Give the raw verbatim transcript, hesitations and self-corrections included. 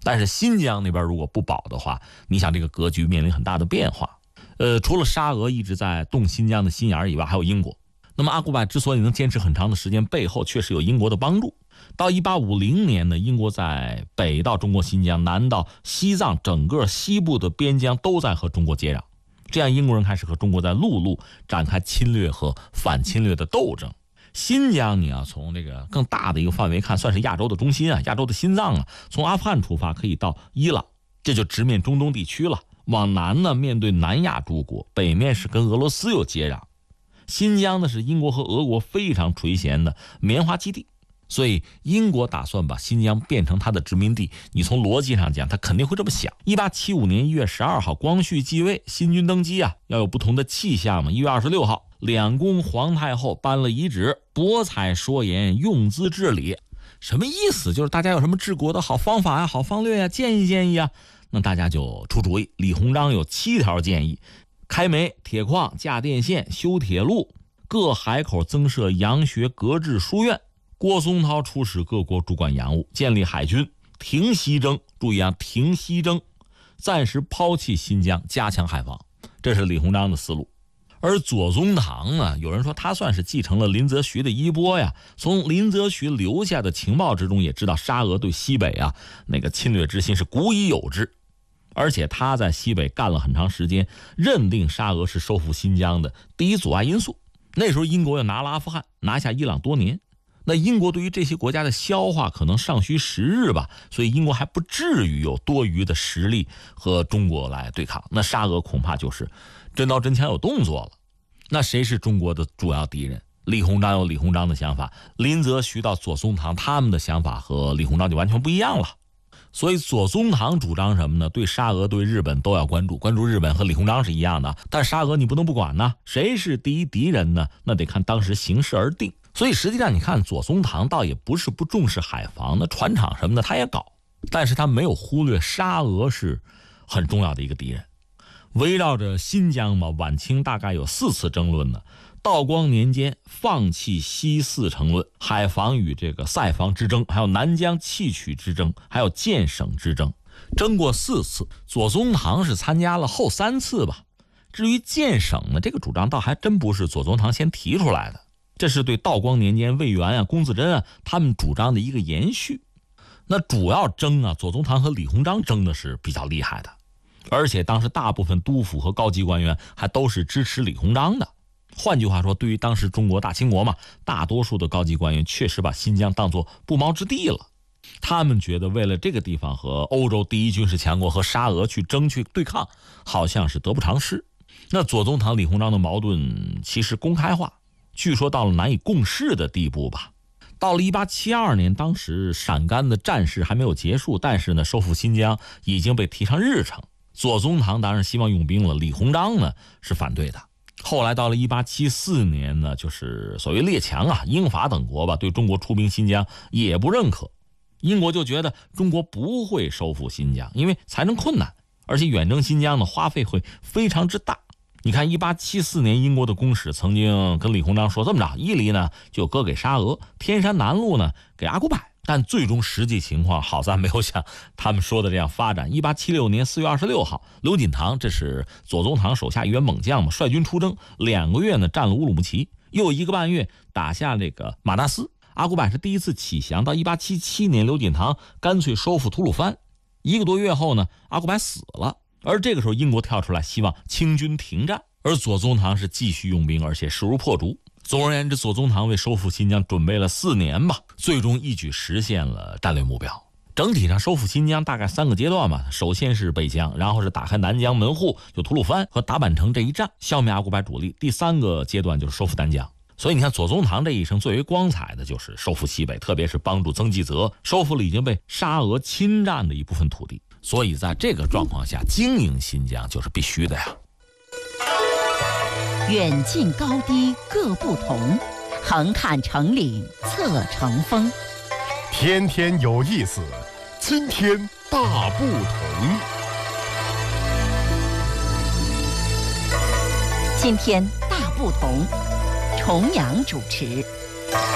但是新疆那边如果不保的话，你想这个格局面临很大的变化。呃，除了沙俄一直在动新疆的心眼以外，还有英国。那么阿古柏之所以能坚持很长的时间，背后确实有英国的帮助。到一八五零年呢，英国在北到中国新疆，南到西藏，整个西部的边疆都在和中国接壤。这样英国人开始和中国在陆路展开侵略和反侵略的斗争。新疆你要从这个更大的一个范围看，算是亚洲的中心啊，亚洲的心脏啊。从阿富汗出发可以到伊朗，这就直面中东地区了。往南呢，面对南亚诸国，北面是跟俄罗斯有接壤。新疆呢是英国和俄国非常垂涎的棉花基地，所以英国打算把新疆变成它的殖民地。你从逻辑上讲，他肯定会这么想。一八七五年一月十二号，光绪继位，新君登基啊，要有不同的气象嘛。一月二十六号，两宫皇太后颁了遗旨，博采说言，用资治理。什么意思？就是大家有什么治国的好方法啊、好方略啊，建议建议啊。那大家就出主意。李鸿章有七条建议：开煤、铁矿、架电线、修铁路，各海口增设洋学、格致书院。郭松涛出使各国主管洋务，建立海军，停西征。注意啊，停西征，暂时抛弃新疆，加强海防。这是李鸿章的思路。而左宗棠呢，有人说他算是继承了林则徐的衣钵呀。从林则徐留下的情报之中也知道，沙俄对西北啊那个侵略之心是古已有之。而且他在西北干了很长时间，认定沙俄是收复新疆的第一阻碍因素。那时候英国又拿了阿富汗，拿下伊朗多年，那英国对于这些国家的消化可能尚需时日吧，所以英国还不至于有多余的实力和中国来对抗。那沙俄恐怕就是真刀真枪有动作了。那谁是中国的主要敌人？李鸿章有李鸿章的想法，林则徐到左宗棠他们的想法和李鸿章就完全不一样了。所以左宗棠主张什么呢？对沙俄对日本都要关注，关注日本和李鸿章是一样的，但沙俄你不能不管呢。谁是第一敌人呢？那得看当时形势而定。所以实际上你看左宗棠倒也不是不重视海防，那船厂什么的他也搞，但是他没有忽略沙俄是很重要的一个敌人。围绕着新疆嘛，晚清大概有四次争论呢。道光年间放弃西四城论，海防与这个塞防之争，还有南疆弃取之争，还有建省之争，争过四次。左宗棠是参加了后三次吧。至于建省呢，这个主张倒还真不是左宗棠先提出来的，这是对道光年间魏源啊、龚自珍啊他们主张的一个延续。那主要争啊，左宗棠和李鸿章争的是比较厉害的，而且当时大部分督府和高级官员还都是支持李鸿章的。换句话说，对于当时中国大清国嘛，大多数的高级官员确实把新疆当作不毛之地了。他们觉得为了这个地方和欧洲第一军事强国和沙俄去争去对抗，好像是得不偿失。那左宗棠李鸿章的矛盾其实公开化，据说到了难以共事的地步吧。到了一八七二年，当时陕甘的战事还没有结束，但是呢，收复新疆已经被提上日程。左宗棠当然希望用兵了，李鸿章呢是反对的。后来到了一八七四年呢，就是所谓列强啊，英法等国吧，对中国出兵新疆也不认可。英国就觉得中国不会收复新疆，因为财政困难，而且远征新疆呢花费会非常之大。你看一八七四年英国的公使曾经跟李鸿章说，这么着，伊犁呢就割给沙俄，天山南路呢给阿古柏。但最终实际情况好在没有像他们说的这样发展。一八七六年四月二十六号，刘锦堂，这是左宗棠手下一员猛将嘛，率军出征，两个月呢占了乌鲁木齐，又一个半月打下这个马纳斯。阿古柏是第一次起降。到一八七七年，刘锦堂干脆收复吐鲁番。一个多月后呢，阿古柏死了。而这个时候英国跳出来希望清军停战，而左宗棠是继续用兵，而且势如破竹。总而言之，左宗棠为收复新疆准备了四年吧，最终一举实现了战略目标。整体上收复新疆大概三个阶段吧，首先是北疆，然后是打开南疆门户，就吐鲁番和达坂城这一战，消灭阿古柏主力。第三个阶段就是收复南疆。所以你看左宗棠这一生最为光彩的就是收复西北，特别是帮助曾纪泽收复了已经被沙俄侵占的一部分土地。所以在这个状况下，经营新疆就是必须的呀。 远近高低各不同，横看成岭侧成峰。 天天有意思，今天大不同。 今天大不同，重阳主持。